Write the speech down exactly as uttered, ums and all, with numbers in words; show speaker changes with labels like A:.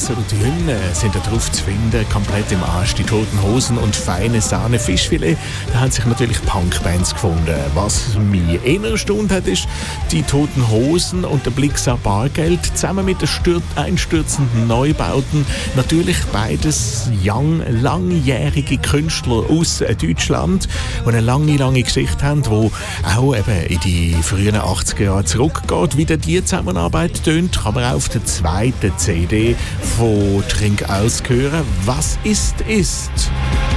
A: Messer und Hymne sind da drauf zu finden, komplett im Arsch. Die Toten Hosen und feine Sahne Fischfilet, da haben sich natürlich Punkbands gefunden. Was mich eher erstaunt hat, ist die Toten Hosen und der Blixa Bargeld zusammen mit den stür- einstürzenden Neubauten. Natürlich beides young, langjährige Künstler aus Deutschland, die eine lange, lange Geschichte haben, die auch eben in die frühen achtziger Jahre zurückgeht. Wie die Zusammenarbeit tönt, kann man auch auf der zweiten C D von Trink aus hören. Was ist, ist.